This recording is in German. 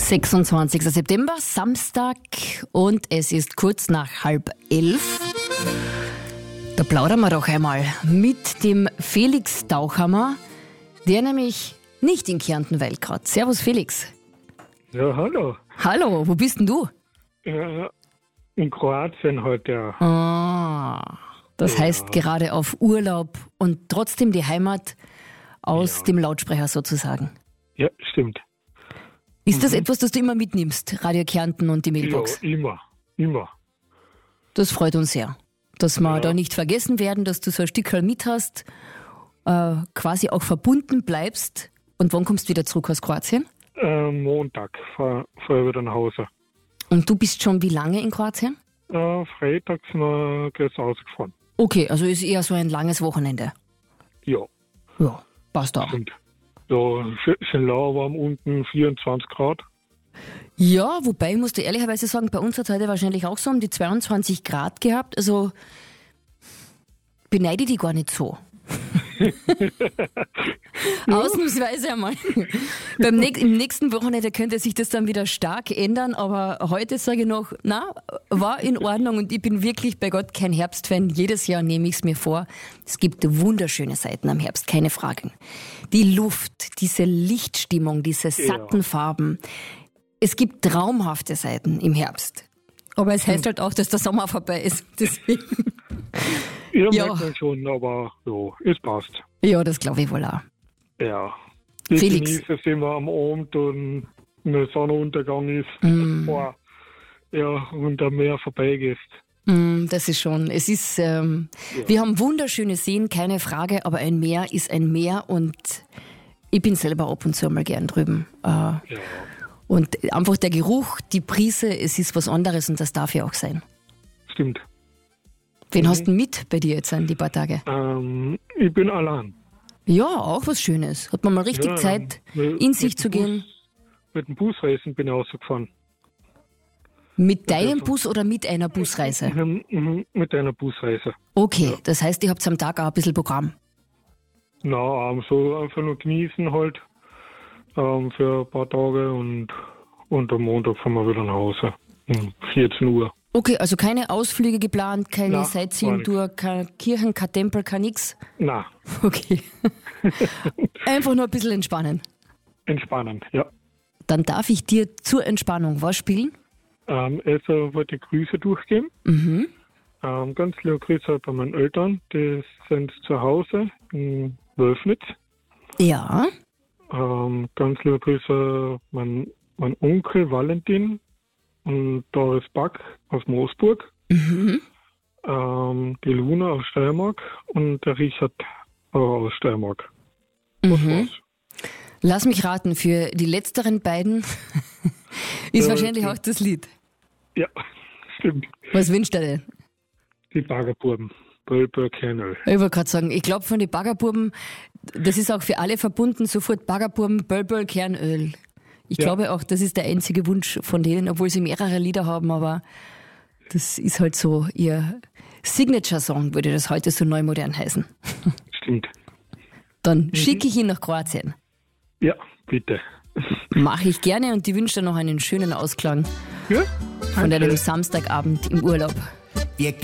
26. September, Samstag, und es ist kurz nach 10:30. Da plaudern wir doch einmal mit dem Felix Tauchhammer, der nämlich nicht in Kärnten weilt gerade. Servus Felix. Ja, hallo. Hallo, wo bist denn du? In Kroatien heute. Das heißt gerade auf Urlaub und trotzdem die Heimat aus dem Lautsprecher sozusagen. Ja, stimmt. Ist das etwas, das du immer mitnimmst, Radio Kärnten und die Mailbox? Ja, immer. Das freut uns sehr, dass wir da nicht vergessen werden, dass du so ein Stückchen mit hast, quasi auch verbunden bleibst. Und wann kommst du wieder zurück aus Kroatien? Montag fahr ich wieder nach Hause. Und du bist schon wie lange in Kroatien? Freitags noch geht's rausgefahren. Okay, also ist eher so ein langes Wochenende. Ja. Ja, passt auch. Stimmt. So, schön lauwarm unten, 24 Grad. Ja, wobei, ich muss dir ehrlicherweise sagen, bei uns hat es heute wahrscheinlich auch so um die 22 Grad gehabt. Also beneide die gar nicht so. Ausnahmsweise einmal. Im nächsten Wochenende könnte sich das dann wieder stark ändern, aber heute sage ich noch, war in Ordnung, und ich bin wirklich bei Gott kein Herbstfan. Jedes Jahr nehme ich es mir vor. Es gibt wunderschöne Seiten am Herbst, keine Fragen. Die Luft, diese Lichtstimmung, diese satten Farben. Es gibt traumhafte Seiten im Herbst. Aber es heißt halt auch, dass der Sommer vorbei ist. Deswegen. Ja, merkt man schon, aber so, es passt. Ja, das glaube ich wohl auch. Ja. Ich Felix. genieße es immer am Abend und der Sonnenuntergang ist, und der Meer vorbeigeht. Das ist schon, es ist, wir haben wunderschöne Seen, keine Frage, aber ein Meer ist ein Meer, und ich bin selber ab und zu mal gern drüben. Und einfach der Geruch, die Brise, es ist was anderes, und das darf ja auch sein. Stimmt. Wen hast du denn mit bei dir jetzt an die paar Tage? Ich bin allein. Ja, auch was Schönes. Hat man mal richtig Zeit, in sich zu gehen? Mit dem Busreisen bin ich rausgefahren. Mit deinem Bus oder mit einer Busreise? Mit einer Busreise. Okay, das heißt, ihr habt am Tag auch ein bisschen Programm. Na, so einfach nur genießen halt für ein paar Tage, und am Montag fahren wir wieder nach Hause um 14 Uhr. Okay, also keine Ausflüge geplant, keine Sightseeing-Tour, keine Kirchen, kein Tempel, kein nix? Nein. Okay. Einfach nur ein bisschen entspannen. Entspannend, ja. Dann darf ich dir zur Entspannung was spielen? Also wollte ich Grüße durchgeben. Ganz liebe Grüße bei meinen Eltern, die sind zu Hause in Wölfnitz. Ja. Ganz liebe Grüße mein Onkel Valentin und Doris Back aus Moosburg. Die Luna aus Steiermark und der Richard aus Steiermark. Das war's. Lass mich raten, für die letzteren beiden ist wahrscheinlich auch das Lied. Ja, stimmt. Was wünscht er denn? Die Baggerburben. Bölböll Kernöl. Ich wollte gerade sagen, ich glaube von den Baggerburben, das ist auch für alle verbunden, sofort Baggerburben, Bölböll Kernöl. Ich glaube auch, das ist der einzige Wunsch von denen, obwohl sie mehrere Lieder haben, aber das ist halt so ihr Signature-Song, würde das heute so neu modern heißen. Stimmt. Dann schicke ich ihn nach Kroatien. Ja, bitte. Mache ich gerne, und die wünsche dir noch einen schönen Ausklang von deinem Samstagabend im Urlaub. Wir